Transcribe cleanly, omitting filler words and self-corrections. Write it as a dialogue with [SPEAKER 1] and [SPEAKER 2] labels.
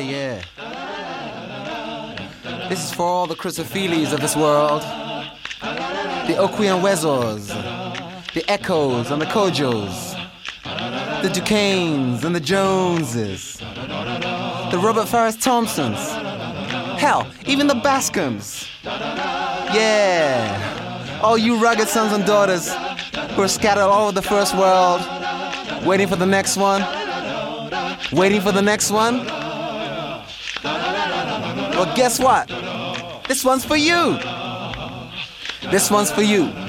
[SPEAKER 1] yeah. This is for all the Chrysophiles of this world. The Okwuenuezors, the Echoes and the Kojos, the Duquesnes and the Joneses, the Robert Farris Thompsons, hell, even the Bascoms. Yeah, all you rugged sons and daughters who are scattered all over the first world, waiting for the next one, waiting for the next one. Well, guess what? This one's for you. This one's for you.